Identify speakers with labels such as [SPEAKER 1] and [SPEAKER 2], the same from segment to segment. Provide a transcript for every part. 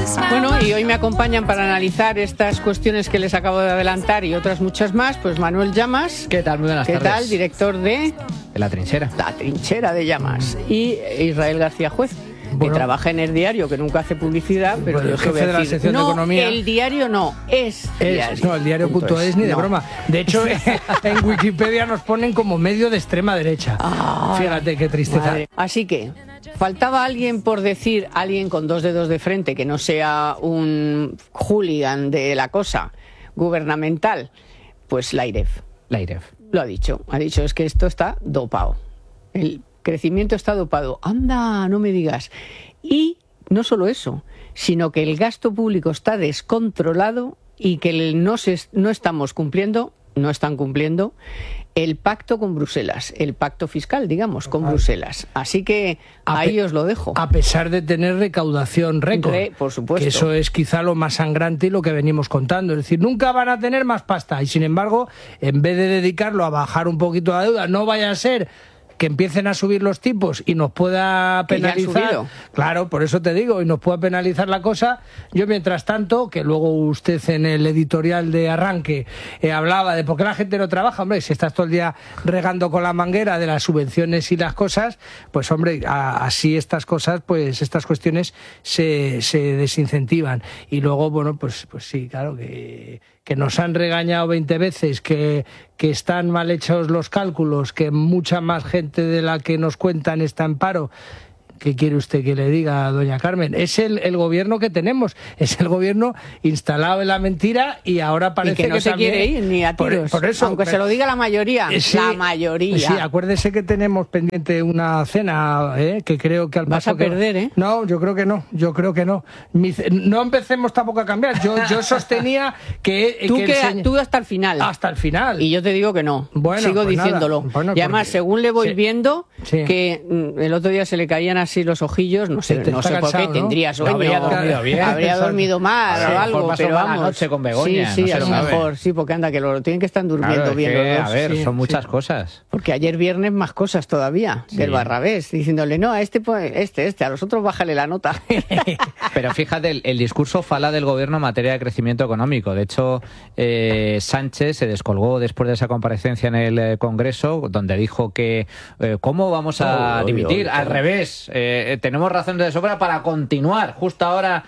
[SPEAKER 1] Bueno, y hoy me acompañan para analizar estas cuestiones que les acabo de adelantar y otras muchas más, pues Manuel Llamas.
[SPEAKER 2] ¿Qué tal? Muy buenas tardes.
[SPEAKER 1] ¿Qué tal? Director de
[SPEAKER 2] La Trinchera.
[SPEAKER 1] La Trinchera de Llamas. Y Israel García Juez, que trabaja en El Diario, que nunca hace publicidad, pero yo
[SPEAKER 3] jefe de la sección de Economía.
[SPEAKER 1] El Diario no, es Diario.
[SPEAKER 3] No, el diario.es ni de broma. De hecho, en Wikipedia nos ponen como medio de extrema derecha. Fíjate qué tristeza.
[SPEAKER 1] Madre. Así que, faltaba alguien por decir, alguien con dos dedos de frente, que no sea un hooligan de la cosa gubernamental, pues la IREF.
[SPEAKER 2] La IREF.
[SPEAKER 1] Lo ha dicho, es que esto está dopado. El crecimiento está dopado. Anda, no me digas. Y no solo eso, sino que el gasto público está descontrolado y que no están cumpliendo el pacto con Bruselas, el pacto fiscal, digamos, con Bruselas. Así que ahí os lo dejo.
[SPEAKER 3] A pesar de tener recaudación récord.
[SPEAKER 1] Por supuesto.
[SPEAKER 3] Que eso es quizá lo más sangrante y lo que venimos contando. Es decir, nunca van a tener más pasta. Y sin embargo, en vez de dedicarlo a bajar un poquito la deuda, no vaya a ser que empiecen a subir los tipos y nos pueda penalizar. Claro, por eso te digo, y nos pueda penalizar la cosa. Yo, mientras tanto, que luego usted en el editorial de arranque hablaba de por qué la gente no trabaja, hombre, si estás todo el día regando con la manguera de las subvenciones y las cosas, pues hombre, así estas cosas, pues estas cuestiones se desincentivan. Y luego, bueno, pues sí, claro, que nos han regañado 20 veces, que están mal hechos los cálculos, que mucha más gente de la que nos cuentan está en paro. ¿Qué quiere usted que le diga, doña Carmen? Es el gobierno que tenemos, es el gobierno instalado en la mentira y ahora parece
[SPEAKER 1] que no se quiere ir ni a tiros,
[SPEAKER 3] por eso,
[SPEAKER 1] aunque se lo diga la mayoría.
[SPEAKER 3] Sí,
[SPEAKER 1] la mayoría.
[SPEAKER 3] Sí, acuérdese que tenemos pendiente una cena, que creo que al
[SPEAKER 1] vas
[SPEAKER 3] paso
[SPEAKER 1] a perder,
[SPEAKER 3] ¿eh? No, yo creo que no. No empecemos tampoco a cambiar. Yo sostenía que
[SPEAKER 1] tú hasta el final.
[SPEAKER 3] Hasta el final.
[SPEAKER 1] Y yo te digo que no.
[SPEAKER 3] Bueno,
[SPEAKER 1] sigo
[SPEAKER 3] pues
[SPEAKER 1] diciéndolo.
[SPEAKER 3] Bueno,
[SPEAKER 1] y además, según le voy viendo,
[SPEAKER 3] sí,
[SPEAKER 1] que el otro día se le caían así los ojillos, no sé por qué, tendría sueño,
[SPEAKER 2] habría dormido bien,
[SPEAKER 1] habría dormido mal o algo, pero vamos.
[SPEAKER 2] La noche con Begoña,
[SPEAKER 1] sí,
[SPEAKER 2] no
[SPEAKER 1] a lo mejor, sí, porque anda, que lo tienen que estar durmiendo bien los dos.
[SPEAKER 2] A ver, son muchas cosas.
[SPEAKER 1] Porque ayer viernes más cosas todavía, del Barrabés, diciéndole, no, a a los otros bájale la nota.
[SPEAKER 2] Pero fíjate, el discurso fala del gobierno en materia de crecimiento económico. De hecho, Sánchez se descolgó después de esa comparecencia en el Congreso, donde dijo que ¿cómo vamos a dimitir? Al revés, tenemos razones de sobra para continuar. Justo ahora,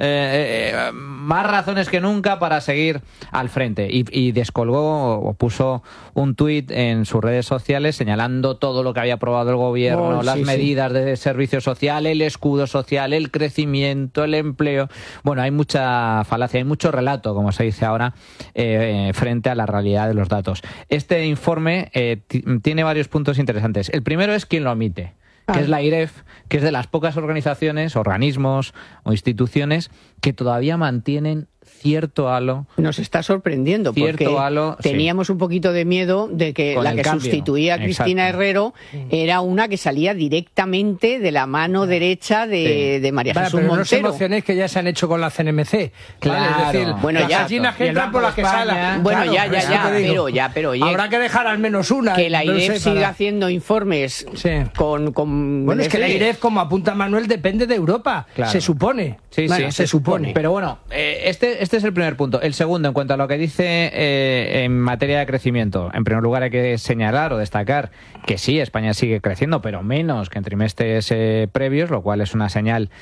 [SPEAKER 2] más razones que nunca para seguir al frente. Y descolgó o puso un tuit en sus redes sociales señalando todo lo que había aprobado el gobierno, las medidas de servicio social, el escudo social, el crecimiento, el empleo. Bueno, hay mucha falacia, hay mucho relato, como se dice ahora, frente a la realidad de los datos. Este informe tiene varios puntos interesantes. El primero es quién lo omite, que es la IREF, que es de las pocas organizaciones, organismos o instituciones que todavía mantienen cierto halo.
[SPEAKER 1] Nos está sorprendiendo porque teníamos un poquito de miedo de que la que sustituía a Cristina Herrero era una que salía directamente de la mano derecha de María Jesús Montero.
[SPEAKER 3] No os emocionéis, que ya se han hecho con la CNMC.
[SPEAKER 2] Claro.
[SPEAKER 3] ¿Vale? Es decir,
[SPEAKER 1] bueno,
[SPEAKER 3] las
[SPEAKER 1] ya,
[SPEAKER 3] gallinas que entran por las que salen.
[SPEAKER 1] Bueno, pero oye,
[SPEAKER 3] habrá que dejar al menos una.
[SPEAKER 1] Que la IREF siga haciendo informes con
[SPEAKER 3] bueno, es que la IREF, como apunta Manuel, depende de Europa.
[SPEAKER 2] Claro.
[SPEAKER 3] Se supone.
[SPEAKER 2] Se supone. Pero bueno, este es el primer punto. El segundo, en cuanto a lo que dice en materia de crecimiento, en primer lugar hay que señalar o destacar que sí, España sigue creciendo, pero menos que en trimestres previos, lo cual es una señal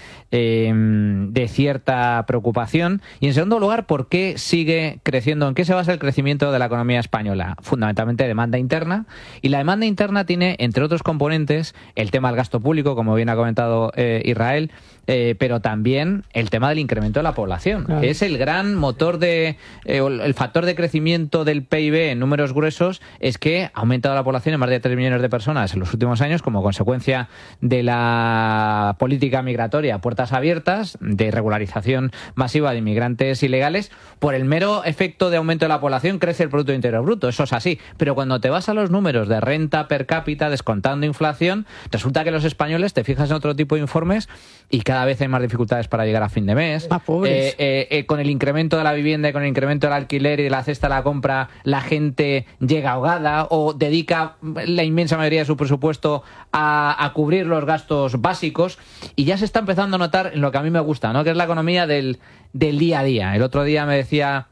[SPEAKER 2] de cierta preocupación. Y en segundo lugar, ¿por qué sigue creciendo? ¿En qué se basa el crecimiento de la economía española? Fundamentalmente demanda interna, y la demanda interna tiene, entre otros componentes, el tema del gasto público, como bien ha comentado Israel, pero también el tema del incremento de la población. Claro. Es el gran motor el factor de crecimiento del PIB en números gruesos, es que ha aumentado la población en más de 3 millones de personas en los últimos años como consecuencia de la política migratoria puertas abiertas, de regularización masiva de inmigrantes ilegales. Por el mero efecto de aumento de la población crece el Producto Interior Bruto, eso es así. Pero cuando te vas a los números de renta per cápita, descontando inflación, resulta que los españoles, te fijas en otro tipo de informes, y cada vez hay más dificultades para llegar a fin de mes.
[SPEAKER 1] Pobres.
[SPEAKER 2] Con el el incremento de la vivienda y con el incremento del alquiler y de la cesta de la compra la gente llega ahogada o dedica la inmensa mayoría de su presupuesto a cubrir los gastos básicos, y ya se está empezando a notar en lo que a mí me gusta, ¿no? Que es la economía del día a día. El otro día me decía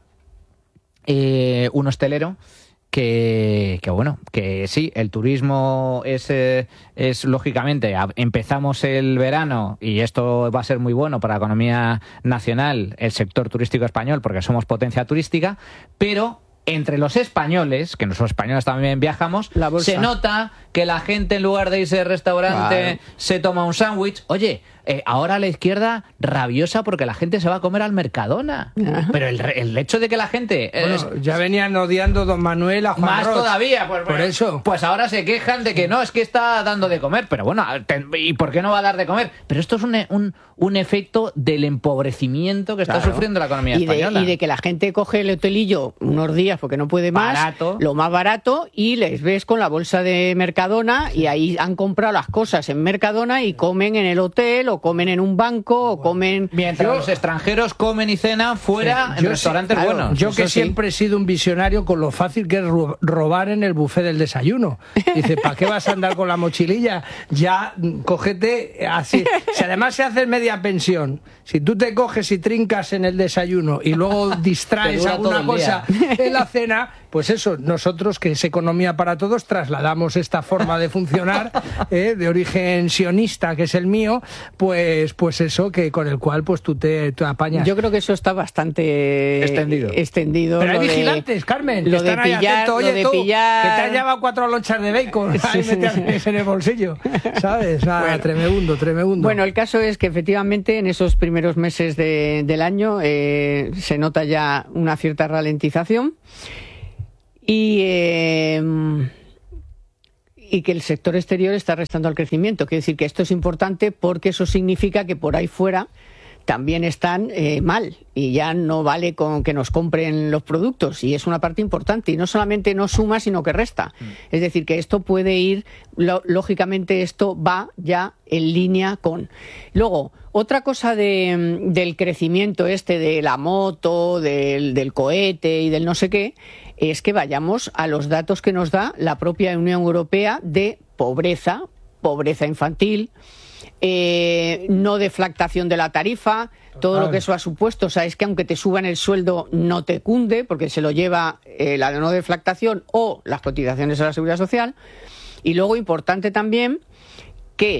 [SPEAKER 2] un hostelero que bueno, que sí, el turismo es lógicamente, empezamos el verano y esto va a ser muy bueno para la economía nacional, el sector turístico español, porque somos potencia turística, pero entre los españoles, que nosotros españoles también viajamos, se nota que la gente, en lugar de irse al restaurante, se toma un sándwich. Oye, ahora la izquierda rabiosa porque la gente se va a comer al Mercadona. Ajá. Pero el hecho de que la gente...
[SPEAKER 3] ya venían odiando don Manuel a Juan
[SPEAKER 2] más
[SPEAKER 3] Roch.
[SPEAKER 2] Todavía.
[SPEAKER 3] Por eso.
[SPEAKER 2] Pues ahora se quejan de que no, es que está dando de comer. Pero bueno, ¿y por qué no va a dar de comer? Pero esto es un efecto del empobrecimiento que está sufriendo la economía española.
[SPEAKER 1] Y de que la gente coge el hotelillo unos días porque no puede más, lo más barato, y les ves con la bolsa de Mercadona, y ahí han comprado las cosas en Mercadona y comen en el hotel, o comen en un banco, o comen...
[SPEAKER 2] Mientras los extranjeros comen y cenan fuera en restaurantes buenos.
[SPEAKER 3] Yo que siempre he sido un visionario con lo fácil que es robar en el buffet del desayuno. Dice, ¿para qué vas a andar con la mochililla? Ya, cógete así. Si además se hace media pensión, si tú te coges y trincas en el desayuno y luego distraes alguna cosa en la cena, pues eso, nosotros, que es economía para todos, trasladamos esta forma de funcionar de origen sionista, que es el mío, pues eso, que con el cual pues tú te apañas.
[SPEAKER 1] Yo creo que eso está bastante extendido.
[SPEAKER 3] Pero hay vigilantes, Carmen, que están ahí atentos. Oye, tú, que te has llevado 4 lonchas de bacon, ahí metes en el bolsillo, ¿sabes? Nada, tremendo.
[SPEAKER 1] Bueno, el caso es que efectivamente en esos primeros meses del año se nota ya una cierta ralentización, y que el sector exterior está restando al crecimiento. Quiere decir que esto es importante porque eso significa que por ahí fuera también están mal, y ya no vale con que nos compren los productos, y es una parte importante, y no solamente no suma sino que resta. Es decir, que esto puede ir, lógicamente esto va ya en línea con... Luego, otra cosa del crecimiento de la moto, del cohete y del no sé qué, es que vayamos a los datos que nos da la propia Unión Europea de pobreza infantil, no deflactación de la tarifa, todo lo que eso ha supuesto. O sea, es que aunque te suban el sueldo no te cunde, porque se lo lleva la no deflactación o las cotizaciones a la Seguridad Social. Y luego, importante también, que...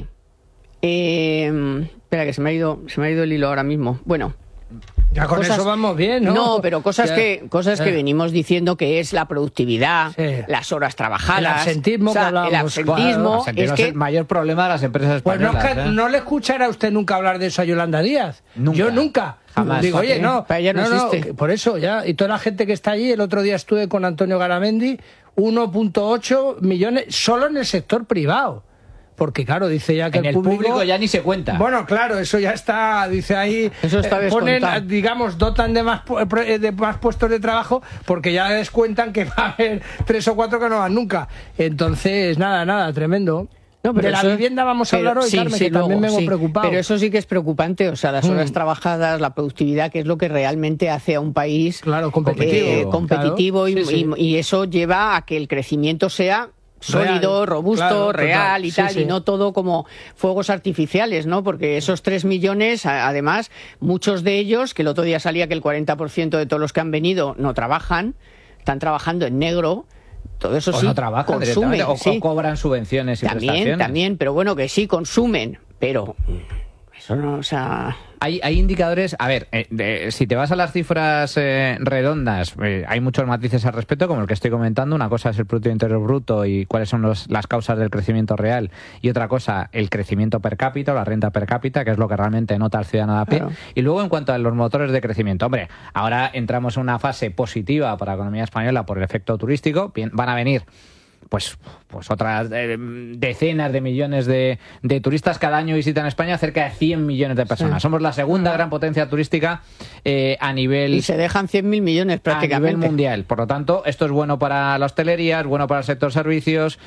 [SPEAKER 1] espera, que se me ha ido el hilo ahora mismo. Bueno...
[SPEAKER 3] Ya con eso vamos bien, ¿no?
[SPEAKER 1] No, pero cosas que venimos diciendo, que es la productividad, las horas trabajadas,
[SPEAKER 3] el absentismo,
[SPEAKER 1] es que
[SPEAKER 2] el mayor problema de las empresas españolas.
[SPEAKER 3] Pues no le escuchará usted nunca hablar de eso a Yolanda Díaz.
[SPEAKER 2] Nunca.
[SPEAKER 3] Yo nunca.
[SPEAKER 2] Jamás.
[SPEAKER 3] Digo, oye, no
[SPEAKER 1] existe.
[SPEAKER 3] Por eso ya. Y toda la gente que está allí, el otro día estuve con Antonio Garamendi, 1.8 millones solo en el sector privado. Porque claro, dice ya que
[SPEAKER 2] en el público ya ni se cuenta.
[SPEAKER 3] Bueno, claro, eso ya está, dice ahí,
[SPEAKER 1] eso está
[SPEAKER 3] ponen, digamos, dotan de más puestos de trabajo, porque ya descuentan que va a haber 3 o 4 que no van nunca. Entonces, nada, tremendo. No, pero de la vivienda vamos a hablar hoy, Carmen, que también vengo preocupado.
[SPEAKER 1] Pero eso sí que es preocupante, o sea, las horas trabajadas, la productividad, que es lo que realmente hace a un país competitivo, claro. Y eso lleva a que el crecimiento sea sólido, robusto, real y tal, y no todo como fuegos artificiales, ¿no? Porque esos 3 millones, además, muchos de ellos, que el otro día salía que el 40% de todos los que han venido no trabajan, están trabajando en negro. Todo eso
[SPEAKER 2] o
[SPEAKER 1] sí,
[SPEAKER 2] no trabajan
[SPEAKER 1] consumen,
[SPEAKER 2] o cobran subvenciones y prestaciones.
[SPEAKER 1] También, pero bueno, que sí, consumen, pero eso no, o sea...
[SPEAKER 2] Hay indicadores, a ver, si te vas a las cifras redondas, hay muchos matices al respecto, como el que estoy comentando. Una cosa es el Producto Interior Bruto y cuáles son las causas del crecimiento real, y otra cosa, el crecimiento per cápita o la renta per cápita, que es lo que realmente nota el ciudadano de a pie. Claro. Y luego, en cuanto a los motores de crecimiento, hombre, ahora entramos en una fase positiva para la economía española por el efecto turístico. Van a venir pues otras decenas de millones de turistas cada año visitan España, cerca de 100 millones de personas. Somos la segunda gran potencia turística a nivel...
[SPEAKER 1] Y se dejan 100.000 millones prácticamente.
[SPEAKER 2] A nivel mundial. Por lo tanto, esto es bueno para la hostelería, es bueno para el sector servicios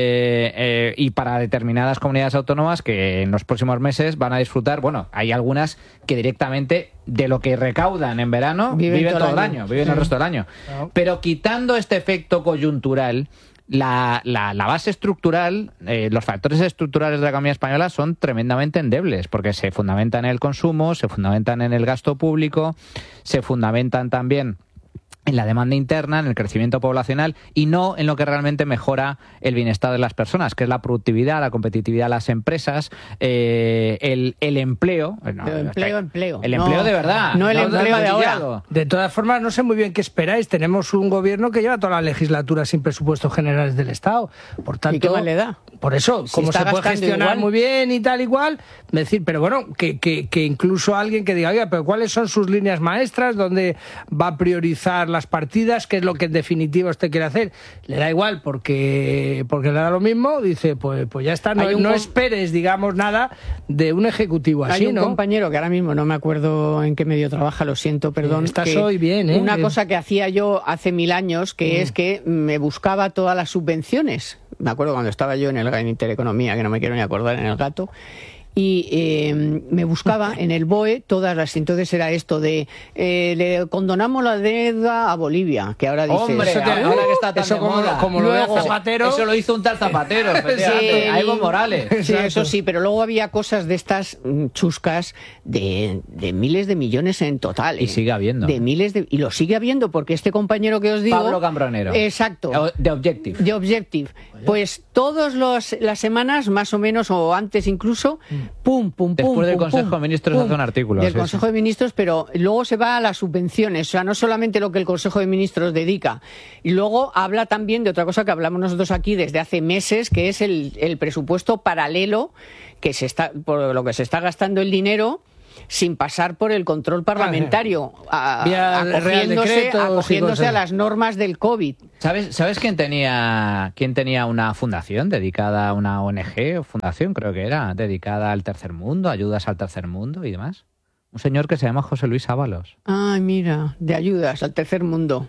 [SPEAKER 2] y para determinadas comunidades autónomas que en los próximos meses van a disfrutar. Bueno, hay algunas que directamente de lo que recaudan en verano viven todo el año, viven el resto del año. Pero quitando este efecto coyuntural, la base estructural, los factores estructurales de la economía española son tremendamente endebles, porque se fundamentan en el consumo, se fundamentan en el gasto público, se fundamentan también en la demanda interna, en el crecimiento poblacional y no en lo que realmente mejora el bienestar de las personas, que es la productividad, la competitividad de las empresas, el empleo.
[SPEAKER 1] Empleo.
[SPEAKER 2] El empleo de verdad.
[SPEAKER 1] No el empleo de ahora.
[SPEAKER 3] De todas formas, no sé muy bien qué esperáis. Tenemos un gobierno que lleva toda la legislatura sin presupuestos generales del Estado. Por tanto,
[SPEAKER 1] ¿y qué más le da?
[SPEAKER 3] Por eso,
[SPEAKER 1] Si
[SPEAKER 3] como se puede gestionar muy bien y tal igual, decir, pero bueno, que incluso alguien que diga, oiga, pero ¿cuáles son sus líneas maestras? ¿Dónde va a priorizar las partidas? ¿Qué es lo que en definitiva usted quiere hacer? Le da igual porque le da lo mismo, dice, pues ya está, no esperes, digamos, nada de un ejecutivo así,
[SPEAKER 1] ¿no? Hay un compañero que ahora mismo no me acuerdo en qué medio trabaja, lo siento, perdón.
[SPEAKER 3] Estás hoy bien,
[SPEAKER 1] Una cosa que hacía yo hace 1000 años, que es que me buscaba todas las subvenciones. Me acuerdo cuando estaba yo en el Gabinete de Economía, que no me quiero ni acordar, en el Gato, y me buscaba en el BOE todas las... Entonces era esto de le condonamos la deuda a Bolivia, que ahora dice...
[SPEAKER 2] ¡Hombre! Ahora que está tan de moda.
[SPEAKER 3] Como lo de Zapatero...
[SPEAKER 2] Eso lo hizo un tal Zapatero, efectivamente, a Evo Morales.
[SPEAKER 1] Sí, eso sí, pero luego había cosas de estas chuscas de miles de millones en total.
[SPEAKER 2] Y sigue habiendo.
[SPEAKER 1] Y lo sigue habiendo, porque este compañero que os digo...
[SPEAKER 2] Pablo Cambronero.
[SPEAKER 1] Exacto.
[SPEAKER 2] De Objective.
[SPEAKER 1] De Objective. Pues todas las semanas, más o menos, o antes incluso... Pum, pum, pum.
[SPEAKER 2] Después del
[SPEAKER 1] pum,
[SPEAKER 2] Consejo de Ministros hace un artículo.
[SPEAKER 1] Del Consejo de Ministros, pero luego se va a las subvenciones. O sea, no solamente lo que el Consejo de Ministros dedica. Y luego habla también de otra cosa que hablamos nosotros aquí desde hace meses, que es el presupuesto paralelo, que por lo que se está gastando el dinero sin pasar por el control parlamentario, acogiéndose a las normas del COVID.
[SPEAKER 2] ¿Sabes quién tenía una fundación dedicada a una ONG o fundación, creo que era, dedicada al tercer mundo, ayudas al tercer mundo y demás? Un señor que se llama José Luis Ábalos.
[SPEAKER 1] Ay, mira, de ayudas al tercer mundo.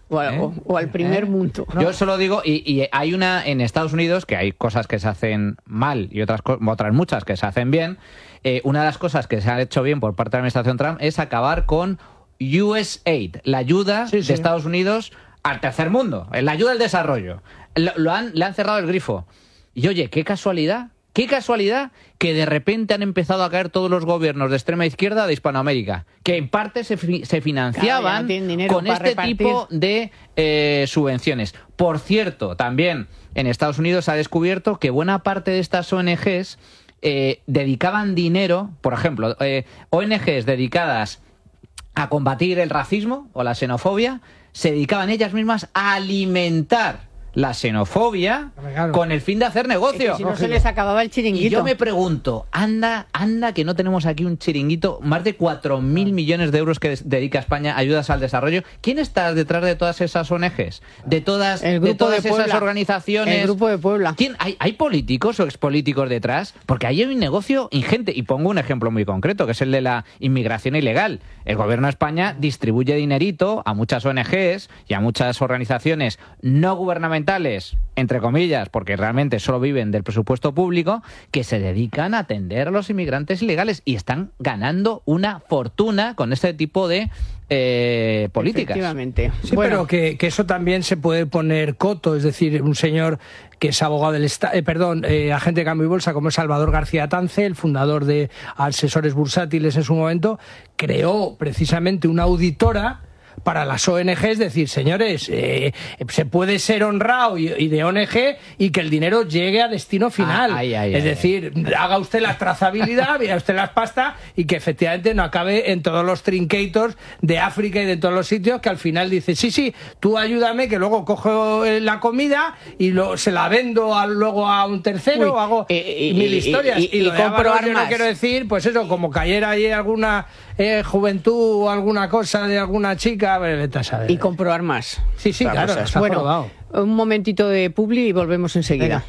[SPEAKER 1] O al primer mundo.
[SPEAKER 2] ¿No? Yo solo digo, y hay una en Estados Unidos, que hay cosas que se hacen mal y otras muchas que se hacen bien. Una de las cosas que se han hecho bien por parte de la administración Trump es acabar con USAID, la ayuda de Estados Unidos al tercer mundo, la ayuda al desarrollo. Le han cerrado el grifo. Y oye, qué casualidad que de repente han empezado a caer todos los gobiernos de extrema izquierda de Hispanoamérica, que en parte se financiaban con este tipo de subvenciones. Por cierto, también en Estados Unidos se ha descubierto que buena parte de estas ONGs dedicaban dinero, por ejemplo, ONGs dedicadas a combatir el racismo o la xenofobia, se dedicaban ellas mismas a alimentar la xenofobia con el fin de hacer negocio.
[SPEAKER 1] Es que si no se les acababa el chiringuito.
[SPEAKER 2] Y yo me pregunto, anda que no tenemos aquí un chiringuito, más de 4.000 millones de euros que dedica España a ayudas al desarrollo. ¿Quién está detrás de todas esas ONGs? De todas esas organizaciones.
[SPEAKER 1] El Grupo de Puebla.
[SPEAKER 2] ¿Hay políticos o expolíticos detrás? Porque ahí hay un negocio ingente. Y pongo un ejemplo muy concreto, que es el de la inmigración ilegal. El gobierno de España distribuye dinerito a muchas ONGs y a muchas organizaciones no gubernamentales, entre comillas, porque realmente solo viven del presupuesto público, que se dedican a atender a los inmigrantes ilegales y están ganando una fortuna con este tipo de políticas.
[SPEAKER 1] Efectivamente.
[SPEAKER 3] Sí, bueno, pero que eso también se puede poner coto, es decir, un señor que es abogado del Estado, agente de cambio y bolsa, como es Salvador García Tance, el fundador de Asesores Bursátiles en su momento, creó precisamente una auditora para las ONGs, decir, señores, se puede ser honrado y de ONG y que el dinero llegue a destino final. Es decir, haga usted la trazabilidad, vea usted las pastas y que efectivamente no acabe en todos los trincators de África y de todos los sitios que al final dice, sí, tú ayúdame que luego cojo la comida y se la vendo luego a un tercero, hago mil historias. Y lo compro armas. Yo no quiero decir, pues eso, como cayera ahí alguna juventud o alguna cosa de alguna chica, vete a saber.
[SPEAKER 1] Y compro armas.
[SPEAKER 3] Sí, claro,
[SPEAKER 1] bueno, Un momentito de publi y volvemos enseguida.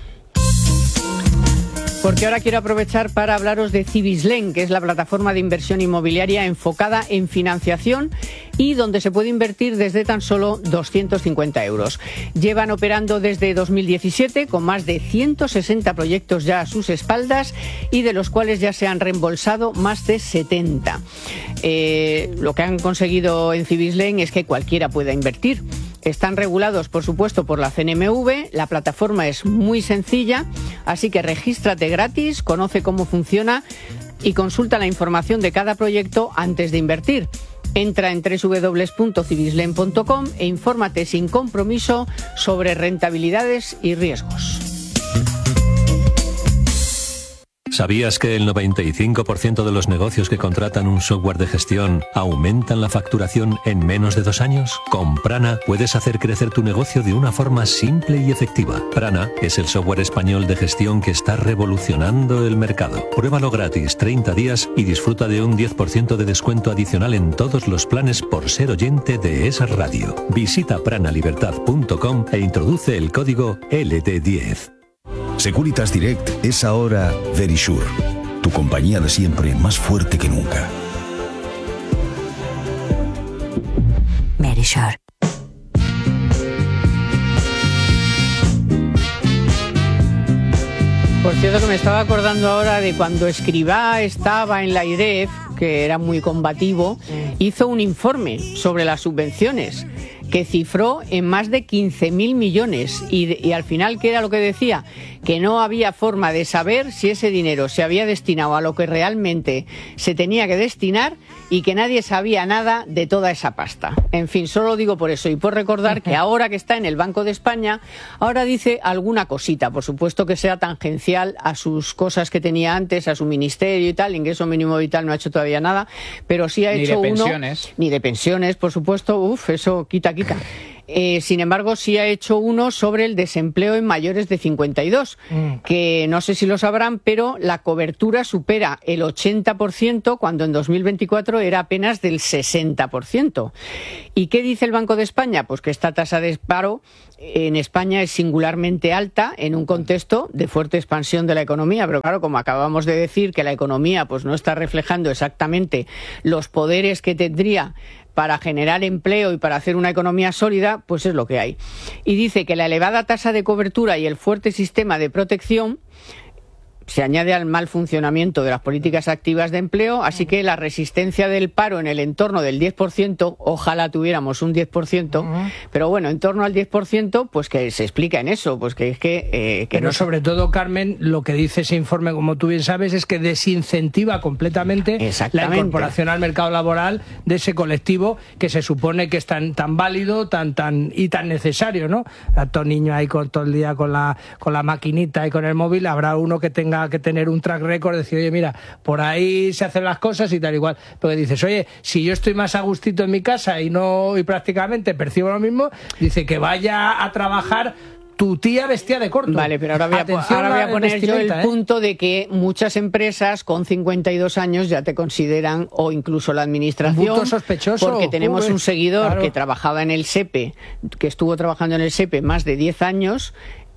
[SPEAKER 1] Porque ahora quiero aprovechar para hablaros de Cibislen, que es la plataforma de inversión inmobiliaria enfocada en financiación y donde se puede invertir desde tan solo 250 euros. Llevan operando desde 2017 con más de 160 proyectos ya a sus espaldas y de los cuales ya se han reembolsado más de 70. Lo que han conseguido en Cibislen es que cualquiera pueda invertir. Están regulados, por supuesto, por la CNMV. La plataforma es muy sencilla, así que regístrate gratis, conoce cómo funciona y consulta la información de cada proyecto antes de invertir. Entra en www.cibislen.com e infórmate sin compromiso sobre rentabilidades y riesgos.
[SPEAKER 4] ¿Sabías que el 95% de los negocios que contratan un software de gestión aumentan la facturación en menos de 2 años? Con Prana puedes hacer crecer tu negocio de una forma simple y efectiva. Prana es el software español de gestión que está revolucionando el mercado. Pruébalo gratis 30 días y disfruta de un 10% de descuento adicional en todos los planes por ser oyente de esa radio. Visita pranalibertad.com e introduce el código LD10.
[SPEAKER 5] Securitas Direct es ahora Verisure, tu compañía de siempre más fuerte que nunca.
[SPEAKER 6] Verisure.
[SPEAKER 1] Por cierto, que me estaba acordando ahora de cuando Escrivá estaba en la IREF, que era muy combativo, hizo un informe sobre las subvenciones que cifró en más de 15.000 millones y al final, ¿qué era lo que decía? Que no había forma de saber si ese dinero se había destinado a lo que realmente se tenía que destinar y que nadie sabía nada de toda esa pasta. En fin, solo digo por eso y por recordar que ahora que está en el Banco de España, ahora dice alguna cosita, por supuesto que sea tangencial a sus cosas que tenía antes, a su ministerio y tal, ingreso mínimo vital no ha hecho todavía nada, pero sí ha hecho uno... Ni de pensiones, por supuesto, eso quita. Sin embargo, sí ha hecho uno sobre el desempleo en mayores de 52, que no sé si lo sabrán, pero la cobertura supera el 80% cuando en 2024 era apenas del 60%. ¿Y qué dice el Banco de España? Pues que esta tasa de paro en España es singularmente alta en un contexto de fuerte expansión de la economía, pero claro, como acabamos de decir, que la economía pues no está reflejando exactamente los poderes que tendría para generar empleo y para hacer una economía sólida, pues es lo que hay. Y dice que la elevada tasa de cobertura y el fuerte sistema de protección se añade al mal funcionamiento de las políticas activas de empleo, así que la resistencia del paro en el entorno del 10%, ojalá tuviéramos un 10%, pero bueno, en torno al 10%, pues que se explica en eso, pues que es que
[SPEAKER 3] pero
[SPEAKER 1] no...
[SPEAKER 3] sobre todo, Carmen, lo que dice ese informe, como tú bien sabes, es que desincentiva completamente la incorporación al mercado laboral de ese colectivo que se supone que es tan válido, tan necesario, ¿no? Tanto niño ahí con todo el día con la maquinita y con el móvil, habrá uno que tenga que tener un track record, decir, oye, mira, por ahí se hacen las cosas y tal igual, pero dices, oye, si yo estoy más a gustito en mi casa y prácticamente percibo lo mismo, dice que vaya a trabajar tu tía vestida de corto.
[SPEAKER 1] Vale, pero ahora voy a poner yo el punto de que muchas empresas con 52 años ya te consideran, o incluso la administración,
[SPEAKER 3] punto sospechoso,
[SPEAKER 1] porque tenemos un seguidor que trabajaba en el SEPE, que estuvo trabajando en el SEPE más de 10 años,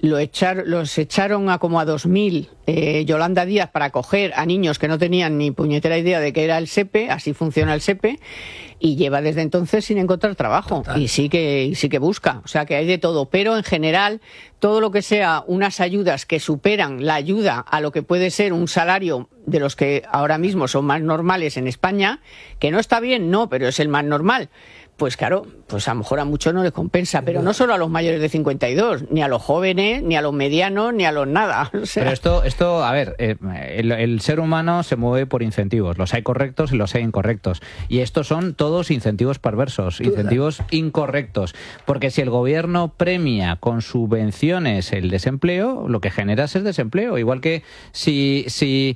[SPEAKER 1] los echaron a como a 2.000 Yolanda Díaz para acoger a niños que no tenían ni puñetera idea de que era el SEPE, así funciona el SEPE, y lleva desde entonces sin encontrar trabajo. Total. Y sí que busca, o sea que hay de todo, pero en general todo lo que sea unas ayudas que superan la ayuda a lo que puede ser un salario de los que ahora mismo son más normales en España, que no está bien, no, pero es el más normal. Pues claro, pues a lo mejor a muchos no les compensa, pero no solo a los mayores de 52, ni a los jóvenes, ni a los medianos, ni a los nada. O sea...
[SPEAKER 2] Pero esto, a ver, el ser humano se mueve por incentivos, los hay correctos y los hay incorrectos. Y estos son todos incentivos perversos, incentivos incorrectos. Porque si el gobierno premia con subvenciones el desempleo, lo que generas es desempleo. Igual que si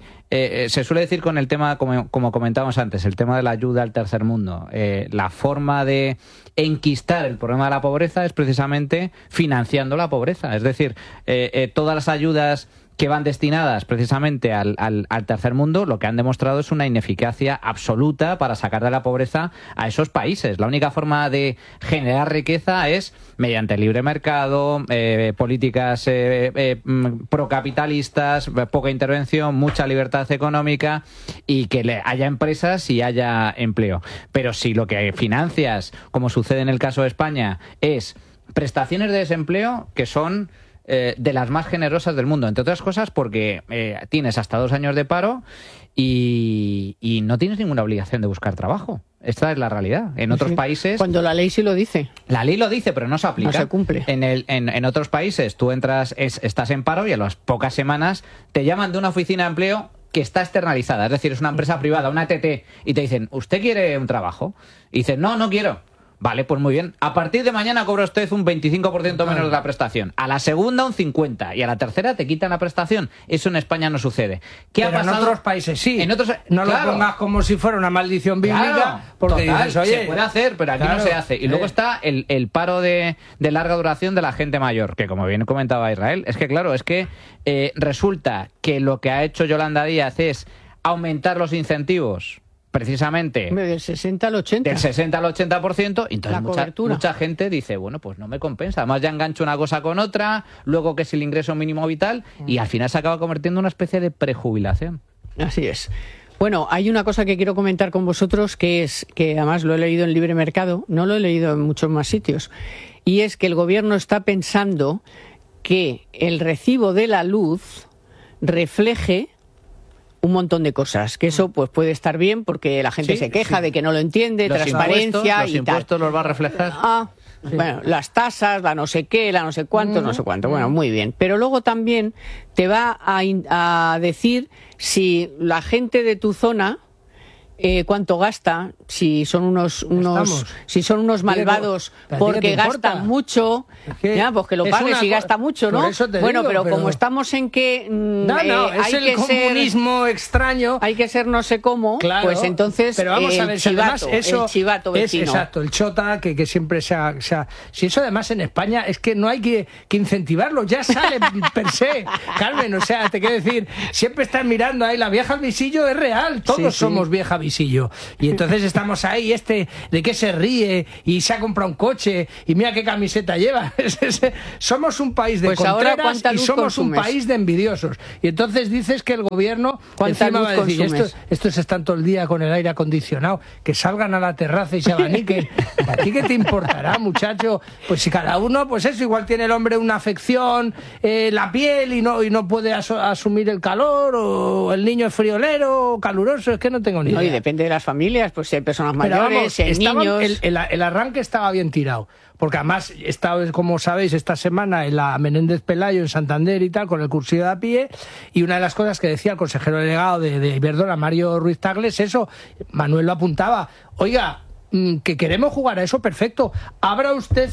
[SPEAKER 2] se suele decir con el tema, como comentábamos antes, el tema de la ayuda al tercer mundo, la forma de enquistar el problema de la pobreza es precisamente financiando la pobreza. Es decir, todas las ayudas que van destinadas precisamente al tercer mundo, lo que han demostrado es una ineficacia absoluta para sacar de la pobreza a esos países. La única forma de generar riqueza es mediante el libre mercado, políticas procapitalistas, poca intervención, mucha libertad económica y que haya empresas y haya empleo. Pero si lo que financias, como sucede en el caso de España, es prestaciones de desempleo que son de las más generosas del mundo, entre otras cosas porque tienes hasta 2 años de paro y no tienes ninguna obligación de buscar trabajo. Esta es la realidad. En otros países...
[SPEAKER 1] Cuando la ley sí lo dice.
[SPEAKER 2] La ley lo dice, pero no se aplica.
[SPEAKER 1] No se cumple.
[SPEAKER 2] En otros países tú estás en paro y a las pocas semanas te llaman de una oficina de empleo que está externalizada, es decir, es una empresa privada, una ETT, y te dicen, ¿usted quiere un trabajo? Y dices, no quiero. Vale, pues muy bien. A partir de mañana cobra usted un 25% menos de la prestación. A la segunda un 50% y a la tercera te quitan la prestación. Eso en España no sucede. ¿Qué ha pasado?
[SPEAKER 3] En otros países sí.
[SPEAKER 2] En otros,
[SPEAKER 3] no lo pongas como si fuera una maldición bíblica, porque
[SPEAKER 2] total,
[SPEAKER 3] dices, oye,
[SPEAKER 2] se puede hacer, pero aquí no se hace. Y luego está el paro de larga duración de la gente mayor, que como bien comentaba Israel, es que claro, resulta que lo que ha hecho Yolanda Díaz es aumentar los incentivos precisamente
[SPEAKER 1] del 60 al 80%.
[SPEAKER 2] Del 60 al 80%, y entonces mucha gente dice, bueno, pues no me compensa. Además ya engancho una cosa con otra, luego que es el ingreso mínimo vital, y al final se acaba convirtiendo en una especie de prejubilación.
[SPEAKER 1] Así es. Bueno, hay una cosa que quiero comentar con vosotros, que es que además lo he leído en Libre Mercado, no lo he leído en muchos más sitios, y es que el gobierno está pensando que el recibo de la luz refleje un montón de cosas, que eso pues puede estar bien porque la gente se queja de que no lo entiende, transparencia
[SPEAKER 2] los impuestos los va a reflejar.
[SPEAKER 1] Bueno, las tasas, la no sé qué, la no sé cuánto, no sé cuánto. Bueno, muy bien. Pero luego también te va a decir si la gente de tu zona cuánto gasta, si son unos malvados porque gastan mucho, ya, pues que lo pague si gasta mucho, ¿no? Bueno, pero como estamos en que
[SPEAKER 3] es el comunismo extraño,
[SPEAKER 1] hay que ser no sé cómo, claro, pues entonces
[SPEAKER 3] pero vamos a ver,
[SPEAKER 1] el chivato vecino.
[SPEAKER 3] Exacto, el chota que siempre si eso además en España es que no hay que incentivarlo, ya sale per se, Carmen, o sea, te quiero decir, siempre estás mirando ahí, la vieja al visillo es real, todos somos vieja visillo. Y entonces estamos ahí, de qué se ríe y se ha comprado un coche y mira qué camiseta lleva. Somos un país de contreras y somos un país de envidiosos. Y entonces dices que el gobierno encima va a decir, estos están todo el día con el aire acondicionado, que salgan a la terraza y se abaniquen. ¿A ti qué te importará, muchacho? Pues si cada uno, pues eso, igual tiene el hombre una afección, la piel y no puede asumir el calor, o el niño es friolero o caluroso, es que no tengo ni idea.
[SPEAKER 1] Depende de las familias, pues si hay personas mayores, si hay niños.
[SPEAKER 3] El arranque estaba bien tirado, porque además he estado, como sabéis, esta semana en la Menéndez Pelayo en Santander y tal, con el cursillo de a pie, y una de las cosas que decía el consejero delegado de Iberdrola, Mario Ruiz Tagles, eso, Manuel lo apuntaba, oiga, que queremos jugar a eso, perfecto. Abra usted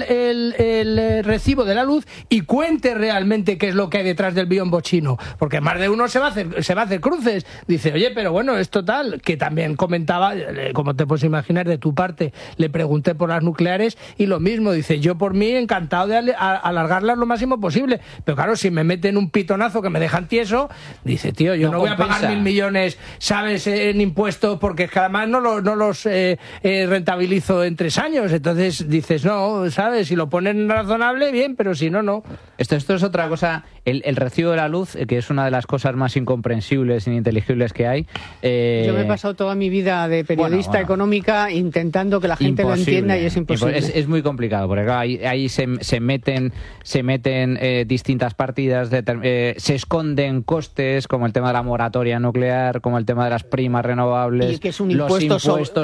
[SPEAKER 3] el recibo de la luz y cuente realmente qué es lo que hay detrás del biombo chino, porque más de uno se va a hacer cruces. Dice, oye, pero bueno, es total, que también comentaba, como te puedes imaginar de tu parte, le pregunté por las nucleares y lo mismo, dice, yo por mí encantado de alargarlas lo máximo posible, pero claro, si me meten un pitonazo que me dejan tieso, dice, tío, yo no voy a pagar 1.000 millones, ¿sabes?, en impuestos, porque es que además no los rentabilizo en 3 años. Entonces dices, no, ¿sabes? Si lo ponen razonable, bien, pero si no, no.
[SPEAKER 2] Esto es otra cosa. El recibo de la luz, que es una de las cosas más incomprensibles e ininteligibles que hay.
[SPEAKER 1] Yo me he pasado toda mi vida de periodista económica intentando que la gente lo entienda y es imposible.
[SPEAKER 2] Es muy complicado, porque claro, ahí se meten distintas partidas, se esconden costes, como el tema de la moratoria nuclear, como el tema de las primas renovables.
[SPEAKER 1] Y que es un impuesto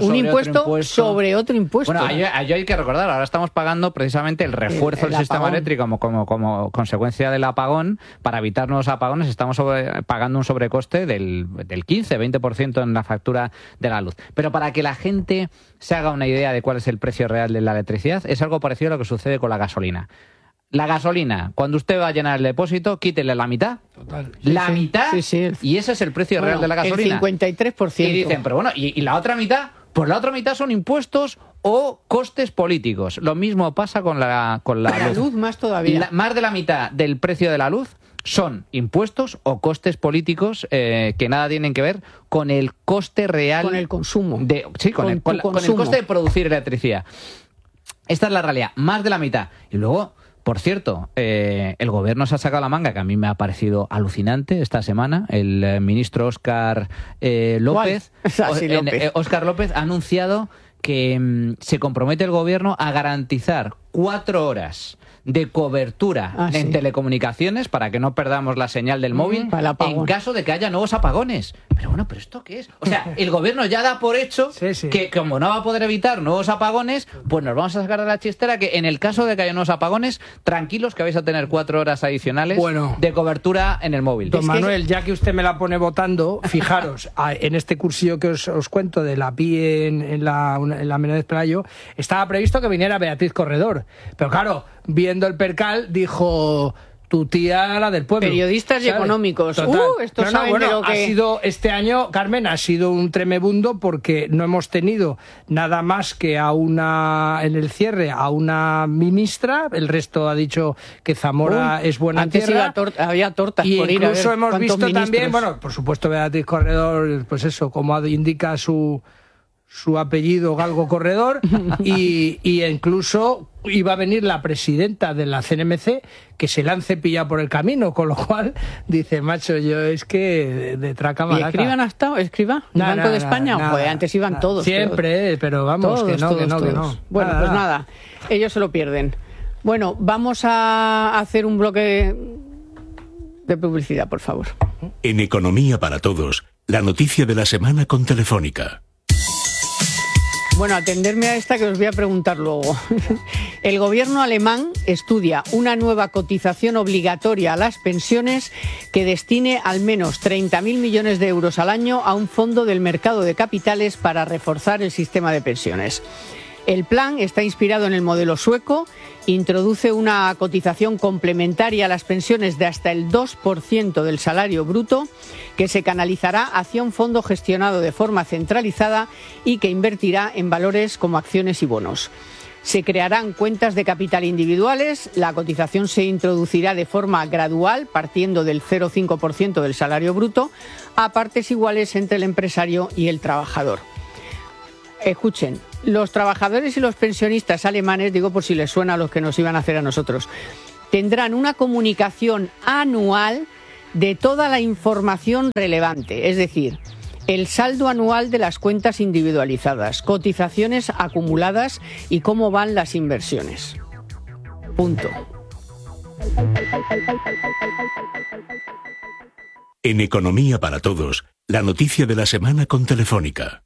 [SPEAKER 1] sobre otro impuesto.
[SPEAKER 2] Bueno, ahí hay que recordar, ahora estamos pagando precisamente el refuerzo del sistema eléctrico como consecuencia del apagón. Para evitar nuevos apagones estamos pagando un sobrecoste del 15-20% en la factura de la luz. Pero para que la gente se haga una idea de cuál es el precio real de la electricidad, es algo parecido a lo que sucede con la gasolina. La gasolina, cuando usted va a llenar el depósito, quítele la mitad. Total. Mitad, y ese es el precio real de la gasolina.
[SPEAKER 1] El 53%.
[SPEAKER 2] Y dicen, pero bueno, ¿y la otra mitad? Pues la otra mitad son impuestos o costes políticos. Lo mismo pasa con la
[SPEAKER 1] luz más todavía.
[SPEAKER 2] Más de la mitad del precio de la luz son impuestos o costes políticos que nada tienen que ver con el coste real.
[SPEAKER 1] Con el consumo.
[SPEAKER 2] Con el coste de producir electricidad. Esta es la realidad, más de la mitad. Y luego, por cierto, el gobierno se ha sacado la manga, que a mí me ha parecido alucinante esta semana. El ministro Óscar López, Óscar López ha anunciado que se compromete el gobierno a garantizar 4 horas de cobertura en telecomunicaciones para que no perdamos la señal del móvil en caso de que haya nuevos apagones. Pero bueno, ¿pero esto qué es? O sea, el gobierno ya da por hecho que como no va a poder evitar nuevos apagones, pues nos vamos a sacar de la chistera que en el caso de que haya nuevos apagones, tranquilos que vais a tener 4 horas adicionales de cobertura en el móvil.
[SPEAKER 3] Don Manuel, ya que usted me la pone votando, fijaros, en este cursillo que os cuento de la PI en la Menéndez Pelayo, estaba previsto que viniera Beatriz Corredor. Pero claro, viendo el percal, dijo: tu tía, la del pueblo.
[SPEAKER 1] Periodistas, ¿sabes? Y económicos. Estos saben de lo que...
[SPEAKER 3] ha sido este año, Carmen, ha sido un tremebundo porque no hemos tenido nada más que en el cierre a una ministra. El resto ha dicho que Zamora es buena
[SPEAKER 1] antes
[SPEAKER 3] tierra.
[SPEAKER 1] Había tortas
[SPEAKER 3] y
[SPEAKER 1] por ir a ver.
[SPEAKER 3] Incluso hemos visto
[SPEAKER 1] ministros.
[SPEAKER 3] También, bueno, por supuesto, Beatriz Corredor, pues eso, como indica su apellido, Galgo Corredor, y incluso iba a venir la presidenta de la CNMC, que se la han cepillado por el camino, con lo cual dice, macho, yo es que de traca maraca.
[SPEAKER 1] ¿Y Escrivá no ha estado? ¿Escrivá? ¿El Banco de España? Pues antes iban todos.
[SPEAKER 3] Siempre, pero vamos, que no.
[SPEAKER 1] Bueno, pues nada, ellos se lo pierden. Bueno, vamos a hacer un bloque de publicidad, por favor.
[SPEAKER 5] En Economía para Todos, la noticia de la semana con Telefónica.
[SPEAKER 1] Bueno, atenderme a esta que os voy a preguntar luego. El gobierno alemán estudia una nueva cotización obligatoria a las pensiones que destine al menos 30.000 millones de euros al año a un fondo del mercado de capitales para reforzar el sistema de pensiones. El plan está inspirado en el modelo sueco, introduce una cotización complementaria a las pensiones de hasta el 2% del salario bruto, que se canalizará hacia un fondo gestionado de forma centralizada y que invertirá en valores como acciones y bonos. Se crearán cuentas de capital individuales, la cotización se introducirá de forma gradual, partiendo del 0,5% del salario bruto, a partes iguales entre el empresario y el trabajador. Escuchen, los trabajadores y los pensionistas alemanes, digo por si les suena a los que nos iban a hacer a nosotros, tendrán una comunicación anual de toda la información relevante, es decir, el saldo anual de las cuentas individualizadas, cotizaciones acumuladas y cómo van las inversiones. Punto.
[SPEAKER 5] En Economía para Todos, la noticia de la semana con Telefónica.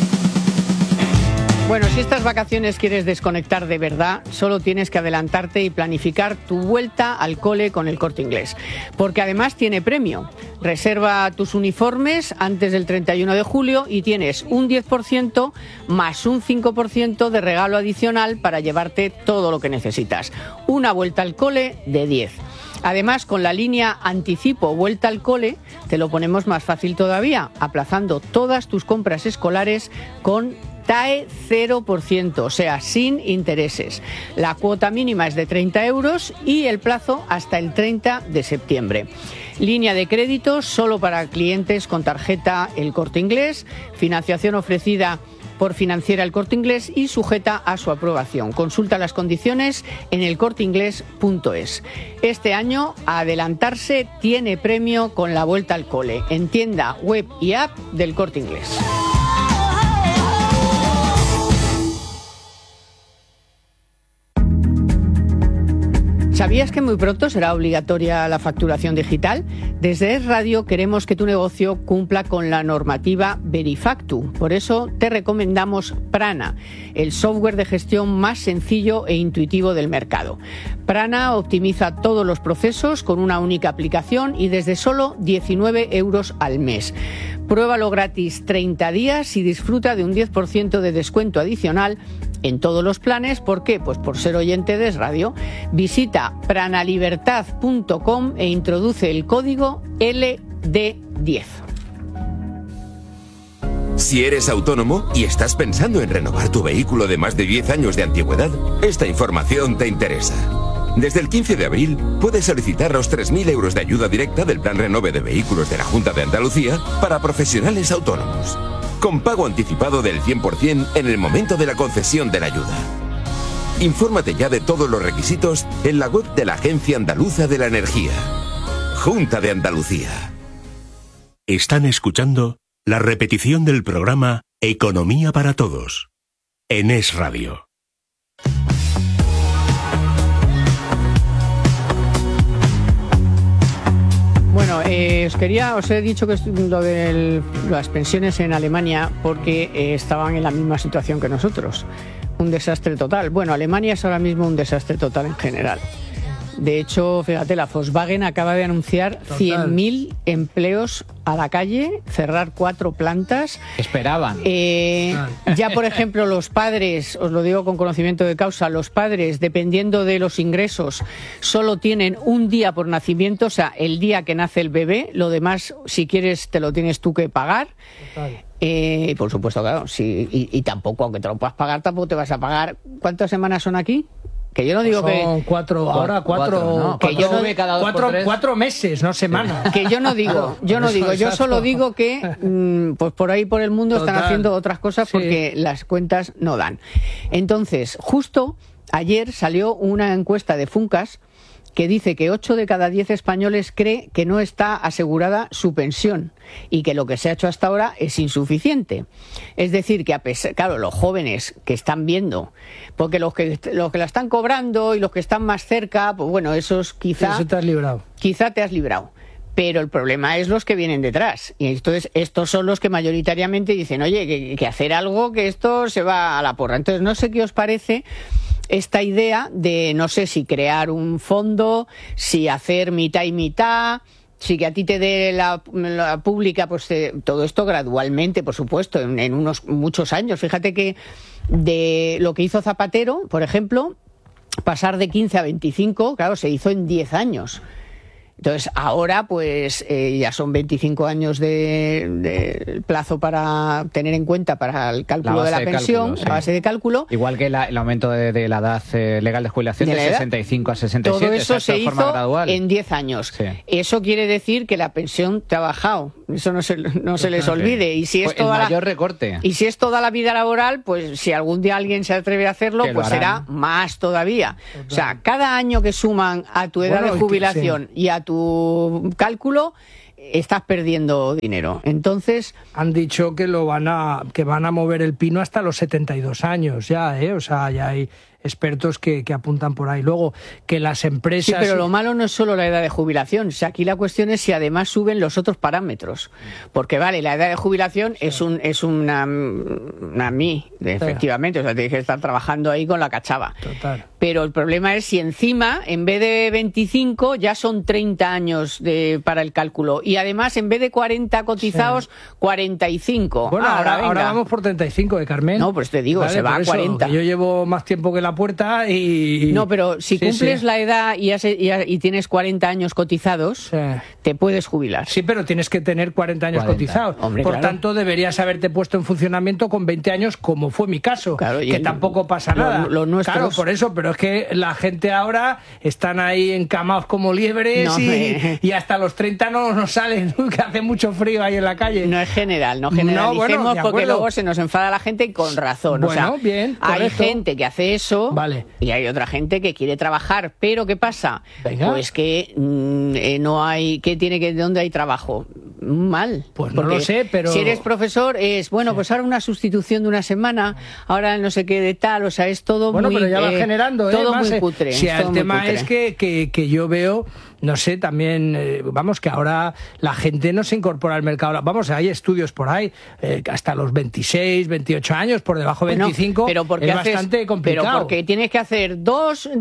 [SPEAKER 1] Bueno, si estas vacaciones quieres desconectar de verdad, solo tienes que adelantarte y planificar tu vuelta al cole con el Corte Inglés. Porque además tiene premio. Reserva tus uniformes antes del 31 de julio y tienes un 10% más un 5% de regalo adicional para llevarte todo lo que necesitas. Una vuelta al cole de 10. Además, con la línea Anticipo Vuelta al Cole, te lo ponemos más fácil todavía, aplazando todas tus compras escolares con TAE 0%, o sea, sin intereses. La cuota mínima es de 30 euros y el plazo hasta el 30 de septiembre. Línea de crédito solo para clientes con tarjeta El Corte Inglés, financiación ofrecida por Financiera El Corte Inglés y sujeta a su aprobación. Consulta las condiciones en elcorteinglés.es. Este año, adelantarse tiene premio con la vuelta al cole, en tienda, web y app del Corte Inglés. ¿Sabías que muy pronto será obligatoria la facturación digital? Desde Es Radio queremos que tu negocio cumpla con la normativa Verifactu. Por eso te recomendamos Prana, el software de gestión más sencillo e intuitivo del mercado. Prana optimiza todos los procesos con una única aplicación y desde solo 19 euros al mes. Pruébalo gratis 30 días y disfruta de un 10% de descuento adicional en todos los planes. ¿Por qué? Pues por ser oyente de Es Radio. Visita pranalibertad.com e introduce el código LD10.
[SPEAKER 6] Si eres autónomo y estás pensando en renovar tu vehículo de más de 10 años de antigüedad, esta información te interesa. Desde el 15 de abril puedes solicitar los 3.000 euros de ayuda directa del Plan Renove de Vehículos de la Junta de Andalucía para profesionales autónomos, con pago anticipado del 100% en el momento de la concesión de la ayuda. Infórmate ya de todos los requisitos en la web de la Agencia Andaluza de la Energía. Junta de Andalucía.
[SPEAKER 7] Están escuchando la repetición del programa Economía para Todos en Es Radio.
[SPEAKER 1] Bueno, os he dicho que lo de las pensiones en Alemania porque estaban en la misma situación que nosotros. Un desastre total. Bueno, Alemania es ahora mismo un desastre total en general. De hecho, fíjate, la Volkswagen acaba de anunciar 100.000 empleos a la calle, cerrar 4 plantas.
[SPEAKER 2] Esperaban.
[SPEAKER 1] Ya, por ejemplo, los padres, os lo digo con conocimiento de causa, los padres, dependiendo de los ingresos, solo tienen un día por nacimiento, o sea, el día que nace el bebé. Lo demás, si quieres, te lo tienes tú que pagar. Por supuesto, claro, sí, y tampoco, aunque te lo puedas pagar, tampoco te vas a pagar. ¿Cuántas semanas son aquí? Que yo no digo
[SPEAKER 3] son
[SPEAKER 1] que...
[SPEAKER 3] Son 4, ahora 4...
[SPEAKER 2] ¿no?
[SPEAKER 3] Que yo no,
[SPEAKER 2] cada 2 por 3.
[SPEAKER 3] 4 meses, no semanas.
[SPEAKER 1] Que yo no digo, yo solo digo que pues por ahí por el mundo están haciendo otras cosas porque las cuentas no dan. Entonces, justo ayer salió una encuesta de Funcas que dice que 8 de cada 10 españoles cree que no está asegurada su pensión y que lo que se ha hecho hasta ahora es insuficiente. Es decir, que claro, los jóvenes que están viendo, porque los que la están cobrando y los que están más cerca, pues bueno, esos
[SPEAKER 3] Eso te has librado.
[SPEAKER 1] Quizá te has librado. Pero el problema es los que vienen detrás. Y entonces estos son los que mayoritariamente dicen, oye, que hacer algo, que esto se va a la porra. Entonces no sé qué os parece esta idea de, no sé, si crear un fondo, si hacer mitad y mitad, si que a ti te dé la pública, pues todo esto gradualmente, por supuesto, en muchos años. Fíjate que de lo que hizo Zapatero, por ejemplo, pasar de 15 a 25, claro, se hizo en 10 años. Entonces, ahora, pues, ya son 25 años de plazo para tener en cuenta para el cálculo de la pensión, la base de cálculo.
[SPEAKER 2] Igual que el aumento de la edad legal de jubilación de 65 a 67.
[SPEAKER 1] Todo eso se hizo
[SPEAKER 2] gradual.
[SPEAKER 1] en 10 años. Sí. Eso quiere decir que la pensión te ha bajado. Eso no se les olvide. Y si esto
[SPEAKER 2] mayor recorte.
[SPEAKER 1] Y si es toda la vida laboral, pues si algún día alguien se atreve a hacerlo, pues será más todavía. Total. O sea, cada año que suman a tu edad de jubilación y a tu cálculo, estás perdiendo dinero. Entonces,
[SPEAKER 3] han dicho que van a mover el pino hasta los 72 años ya, o sea, ya hay expertos que apuntan por ahí. Luego, que las empresas...
[SPEAKER 1] Sí, pero lo malo no es solo la edad de jubilación. O sea, aquí la cuestión es si además suben los otros parámetros. Porque, vale, la edad de jubilación es una efectivamente. O sea, tienes que estar trabajando ahí con la cachava.
[SPEAKER 3] Total.
[SPEAKER 1] Pero el problema es si encima, en vez de 25, ya son 30 años para el cálculo. Y además, en vez de 40 cotizados, 45.
[SPEAKER 3] Bueno, ahora vamos por 35, Carmen.
[SPEAKER 1] No, pues te digo, vale, se va a 40.
[SPEAKER 3] Yo llevo más tiempo que la puerta y...
[SPEAKER 1] No, pero si cumples la edad y tienes 40 años cotizados, te puedes jubilar.
[SPEAKER 3] Sí, pero tienes que tener 40 años cotizados.
[SPEAKER 1] Hombre,
[SPEAKER 3] por tanto, deberías haberte puesto en funcionamiento con 20 años, como fue mi caso, que tampoco pasa nada.
[SPEAKER 1] Lo nuestros...
[SPEAKER 3] Claro, por eso, pero es que la gente ahora están ahí encamados como liebres y hasta los 30 no salen, que hace mucho frío ahí en la calle.
[SPEAKER 1] No es general, no generalicemos, porque luego se nos enfada la gente y con razón.
[SPEAKER 3] Bueno, bien, correcto.
[SPEAKER 1] Hay gente que hace eso, y hay otra gente que quiere trabajar, pero ¿qué pasa? Pues que no hay, ¿dónde hay trabajo? Mal.
[SPEAKER 3] Pues no lo sé, pero...
[SPEAKER 1] Si eres profesor pues ahora una sustitución de una semana, ahora no sé qué de tal, o sea, es todo muy...
[SPEAKER 3] Bueno, pero ya va generando,
[SPEAKER 1] todo muy cutre.
[SPEAKER 3] Si el tema es que yo veo... No sé, también, que ahora la gente no se incorpora al mercado. Vamos, hay estudios por ahí, hasta los 26, 28 años, por debajo de 25,
[SPEAKER 1] pero
[SPEAKER 3] es bastante complicado.
[SPEAKER 1] Pero porque tienes que hacer dos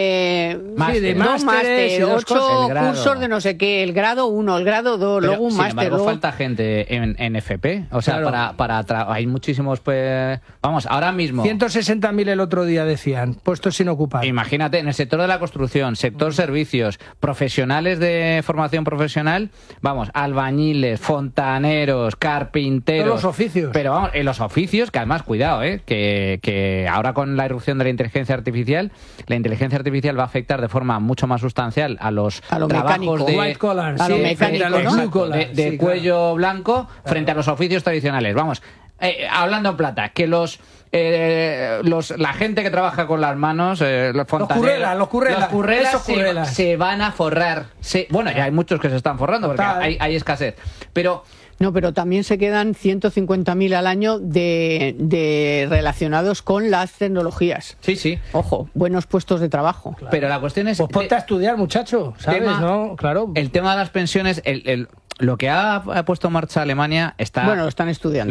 [SPEAKER 1] másteres, 8 cursos de no sé qué, el grado 1, el grado 2, luego un máster.
[SPEAKER 2] Sin embargo, falta gente en FP, o sea, claro. Hay muchísimos, ahora mismo...
[SPEAKER 3] 160.000 el otro día decían, puestos sin ocupar.
[SPEAKER 2] Imagínate, en el sector de la construcción, sector servicios, profesionales, profesionales de formación profesional, vamos, albañiles, fontaneros, carpinteros...
[SPEAKER 3] Todos los oficios.
[SPEAKER 2] Pero vamos, en los oficios, que además, cuidado, que ahora con la irrupción de la inteligencia artificial va a afectar de forma mucho más sustancial a los trabajos de
[SPEAKER 3] white collar,
[SPEAKER 1] a lo mecánico,
[SPEAKER 3] a los
[SPEAKER 1] ¿no?
[SPEAKER 3] blue collar,
[SPEAKER 2] de cuello blanco frente a los oficios tradicionales. Vamos, hablando en plata, que la gente que trabaja con las manos, los fontaneros,
[SPEAKER 3] los currelas
[SPEAKER 2] se van a forrar. Bueno, ya hay muchos que se están forrando porque hay escasez. Pero
[SPEAKER 1] también se quedan 150.000 al año de relacionados con las tecnologías.
[SPEAKER 2] Sí.
[SPEAKER 1] Ojo, buenos puestos de trabajo.
[SPEAKER 2] Claro. Pero la cuestión es...
[SPEAKER 3] Pues ponte a estudiar, muchacho, ¿sabes? ¿No? Claro.
[SPEAKER 2] El tema de las pensiones, lo que ha puesto en marcha Alemania está...
[SPEAKER 1] Bueno, lo están estudiando.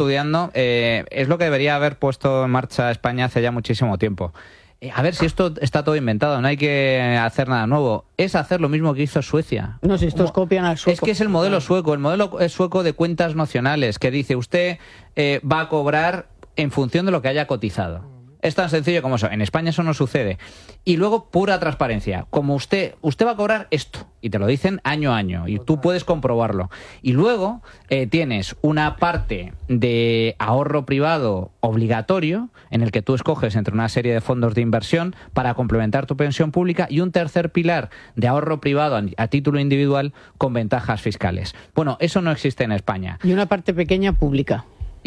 [SPEAKER 2] Es lo que debería haber puesto en marcha España hace ya muchísimo tiempo. A ver si esto está todo inventado, no hay que hacer nada nuevo. Es hacer lo mismo que hizo Suecia.
[SPEAKER 1] No, si estos copian al sueco.
[SPEAKER 2] Es que es el modelo sueco de cuentas nacionales, que dice usted va a cobrar en función de lo que haya cotizado. Es tan sencillo como eso. En España eso no sucede. Y luego, pura transparencia. Como usted va a cobrar esto, y te lo dicen año a año, y tú puedes comprobarlo. Y luego tienes una parte de ahorro privado obligatorio, en el que tú escoges entre una serie de fondos de inversión para complementar tu pensión pública, y un tercer pilar de ahorro privado a título individual con ventajas fiscales. Bueno, eso no existe en España.
[SPEAKER 1] Y una parte pequeña pública.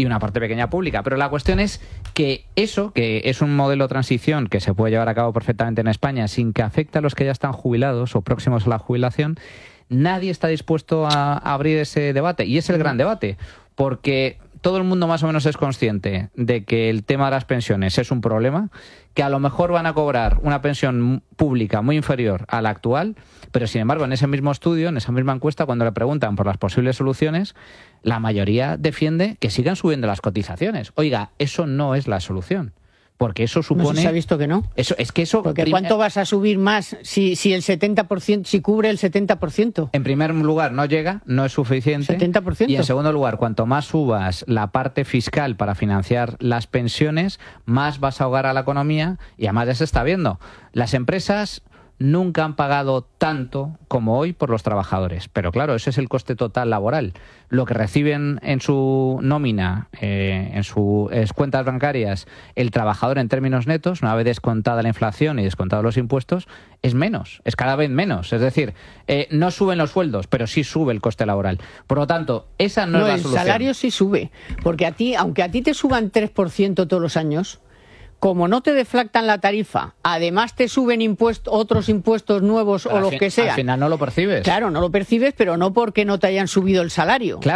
[SPEAKER 2] Pero la cuestión es que eso, que es un modelo de transición que se puede llevar a cabo perfectamente en España sin que afecte a los que ya están jubilados o próximos a la jubilación, nadie está dispuesto a abrir ese debate. Y es el gran debate, porque todo el mundo más o menos es consciente de que el tema de las pensiones es un problema, que a lo mejor van a cobrar una pensión pública muy inferior a la actual, pero sin embargo en ese mismo estudio, en esa misma encuesta, cuando le preguntan por las posibles soluciones, la mayoría defiende que sigan subiendo las cotizaciones. Oiga, eso no es la solución. Porque eso supone...
[SPEAKER 1] No se ha visto que no. Porque ¿cuánto vas a subir más si el 70%, si cubre el 70%?
[SPEAKER 2] En primer lugar, no llega, no es suficiente.
[SPEAKER 1] 70%.
[SPEAKER 2] Y en segundo lugar, cuanto más subas la parte fiscal para financiar las pensiones, más vas a ahogar a la economía, y además ya se está viendo. Las empresas nunca han pagado tanto como hoy por los trabajadores. Pero claro, ese es el coste total laboral. Lo que reciben en su nómina, en sus cuentas bancarias, el trabajador en términos netos, una vez descontada la inflación y descontados los impuestos, es menos, es cada vez menos. Es decir, no suben los sueldos, pero sí sube el coste laboral. Por lo tanto, esa no es la solución.
[SPEAKER 1] El salario sí sube, porque aunque a ti te suban 3% todos los años, como no te deflactan la tarifa, además te suben otros impuestos nuevos o los que sea.
[SPEAKER 2] Al final no lo percibes.
[SPEAKER 1] Claro, no lo percibes, pero no porque no te hayan subido el salario.
[SPEAKER 2] Claro.